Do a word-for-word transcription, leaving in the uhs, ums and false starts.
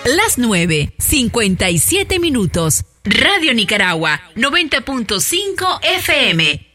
Las nueve, cincuenta y siete minutos. Radio Nicaragua, noventa punto cinco F M.